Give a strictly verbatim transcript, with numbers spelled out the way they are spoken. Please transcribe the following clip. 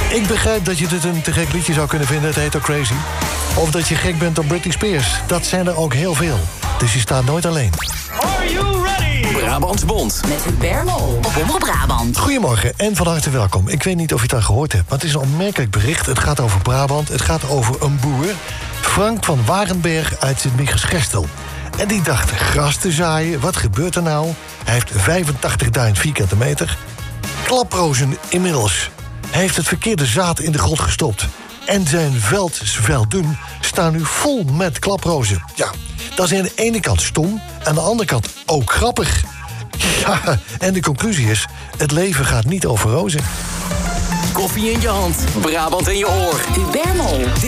Ik begrijp dat je dit een te gek liedje zou kunnen vinden. Het heet ook Crazy. Of dat je gek bent op Britney Spears. Dat zijn er ook heel veel. Dus je staat nooit alleen. Are you ready? Brabants Bond. Met Hubert Mol op Omroep Brabant. Goedemorgen en van harte welkom. Ik weet niet of je het al gehoord hebt, maar het is een opmerkelijk bericht. Het gaat over Brabant, het gaat over een boer. Frank van Wagenberg uit Sint-Michiels-Gestel. En die dacht gras te zaaien. Wat gebeurt er nou? Hij heeft vijfentachtigduizend vierkante meter. Klaprozen inmiddels. Hij heeft het verkeerde zaad in de grond gestopt. En zijn veldvelden staan nu vol met klaprozen. Ja, dat is aan de ene kant stom, aan de andere kant ook grappig. Ja, en de conclusie is, het leven gaat niet over rozen. Koffie in je hand, Brabant in je oor. Hubert Mol.